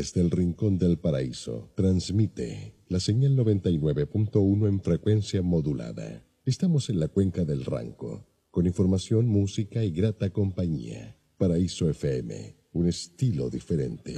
desde el Rincón del Paraíso. Transmite la señal 99.1 en frecuencia modulada. Estamos en la cuenca del Ranco, con información, música y grata compañía. Paraíso FM, un estilo diferente.